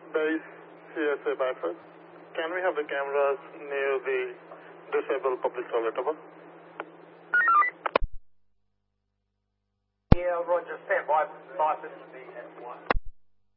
Base CSA Byford. Can we have the cameras near the disabled public toilet, over? Yeah, Roger. Stand by. 550 F1.